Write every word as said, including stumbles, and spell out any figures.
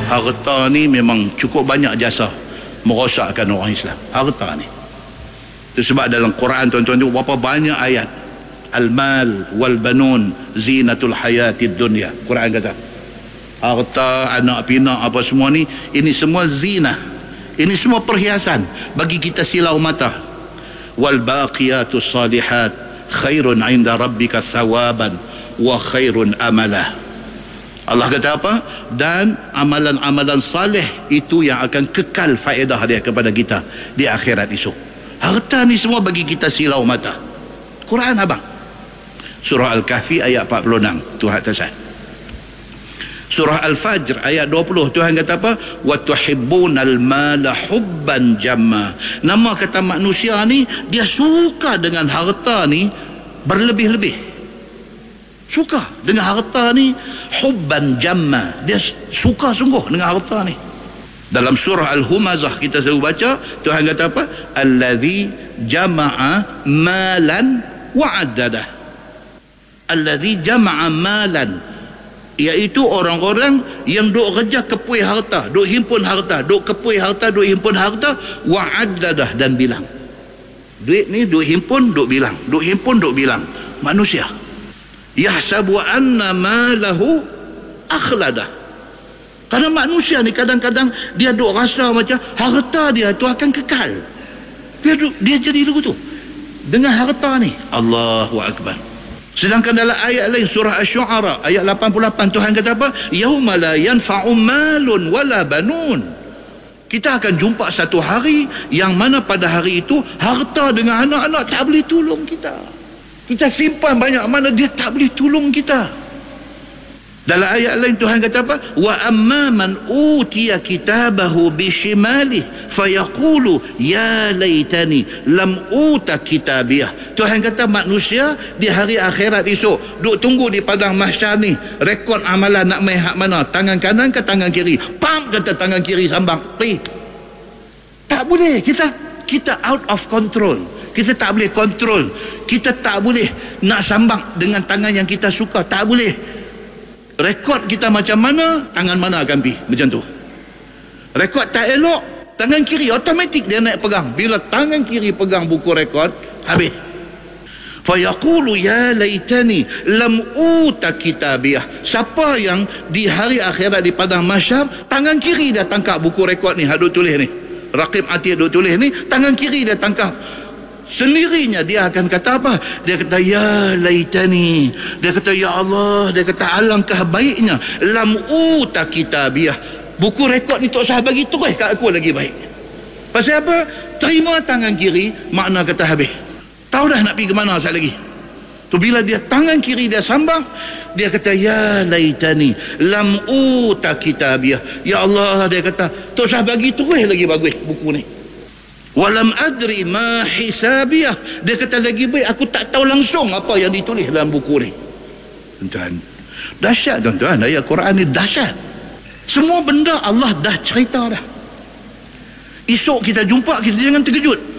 harta ni memang cukup banyak jasa merosakkan orang Islam. Harta ni, itu sebab dalam Quran tuan-tuan tu berapa banyak ayat, al-mal wal banun zinatul hayatid dunya. Quran kata harta, anak pinak, apa semua ni, ini semua zina, ini semua perhiasan bagi kita silau mata. Wal baqiyatus salihat khairun 'inda rabbika thawaban wa khairun amala. Allah kata apa? Dan amalan-amalan saleh itu yang akan kekal faedah dia kepada kita di akhirat esok. Harta ni semua bagi kita silau mata. Quran abang. Surah Al-Kahfi ayat empat puluh enam, Tuhan kata. Surah Al-Fajr ayat dua puluh, Tuhan kata apa? Wa tuhibbunal mala hubban jamma. Nama kata manusia ni, dia suka dengan harta ni berlebih-lebih. Suka dengan harta ni hubban jamma. Dia suka sungguh dengan harta ni. Dalam surah Al-Humazah kita selalu baca, Tuhan kata apa? Allazi jama'a malan wa'addadah. Allazi jama'a malan, iaitu orang-orang yang duk kerja kepui harta, duk himpun harta, duk kepui harta, duk himpun harta, wa'addadah, dan bilang. Duit ni duk himpun, duk bilang, duk himpun, duk bilang. Manusia yahsabu anna malahu akhladah. Kerana manusia ni kadang-kadang dia duk rasa macam harta dia tu akan kekal. Dia duk, dia jadi begitu dengan harta ni. Allahu Akbar. Sedangkan dalam ayat lain surah Asy-Syu'ara ayat lapan puluh lapan, Tuhan kata apa? Yauma la yanfa'u malun wala banun. Kita akan jumpa satu hari yang mana pada hari itu harta dengan anak-anak tak boleh tolong kita. Kita simpan banyak mana dia tak boleh tolong kita. Dalam ayat lain Tuhan kata apa? Wa amma man utiya kitabahu bishimali fayaqulu ya laitani lam uta kitabiyah. Tuhan kata manusia di hari akhirat esok duk tunggu di padang mahsyar ni, rekod amalan nak main hak mana, tangan kanan ke tangan kiri. Pam, kata tangan kiri sambang, pergi. Tak boleh. Kita kita out of control. Kita tak boleh kontrol. Kita tak boleh nak sambang dengan tangan yang kita suka. Tak boleh. Rekod kita macam mana, tangan mana akan pergi, macam tu. Rekod tak elok, tangan kiri automatik dia naik pegang. Bila tangan kiri pegang buku rekod, habis. Fa yaqulu ya laitani lam uta kitabiyah. Siapa yang di hari akhirat di padang mahsyar, tangan kiri dia tangkap buku rekod ni, hadut tulis ni, Raqib Atid duk tulis ni, tangan kiri dia tangkap. Sendirinya dia akan kata apa? Dia kata ya laitani, dia kata ya Allah, dia kata alangkah baiknya lam uta kitabiyah, buku rekod ni tak usah bagi terus kat aku lagi baik. Pasal apa? Terima tangan kiri, makna kata habis, tahu dah nak pergi ke mana sekali lagi. Tu bila dia tangan kiri dia sambang, dia kata ya laitani lam uta kitabiyah, ya Allah, dia kata tak usah bagi terus lagi bagus buku ni. Walam adri ma hisabiyah, dia kata lagi baik aku tak tahu langsung apa yang ditulis dalam buku ni. Tuan-tuan, dahsyat tuan-tuan, ayat Quran ni dahsyat. Semua benda Allah dah cerita dah. Esok kita jumpa, kita jangan terkejut.